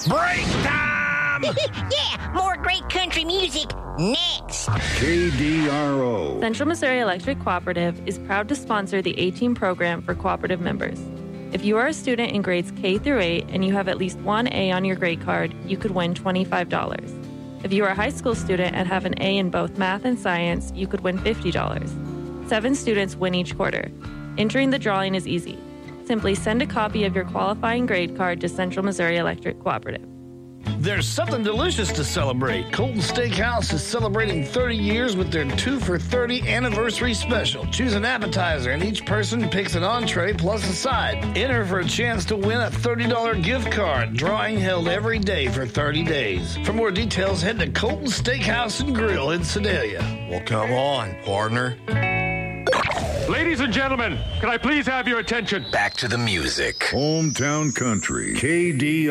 Break time! Yeah, more great country music next. KDRO. Central Missouri Electric Cooperative is proud to sponsor the A-Team program for cooperative members. If you are a student in grades K through 8 and you have at least one A on your grade card, you could win $25. If you are a high school student and have an A in both math and science, you could win $50. 7 students win each quarter. Entering the drawing is easy. Simply send a copy of your qualifying grade card to Central Missouri Electric Cooperative. There's something delicious to celebrate. Colton Steakhouse is celebrating 30 years with their 2 for $30 anniversary special. Choose an appetizer and each person picks an entree plus a side. Enter for a chance to win a $30 gift card. Drawing held every day for 30 days. For more details, head to Colton Steakhouse and Grill in Sedalia. Well, come on, partner. Ladies and gentlemen, can I please have your attention? Back to the music. Hometown Country. KDRO.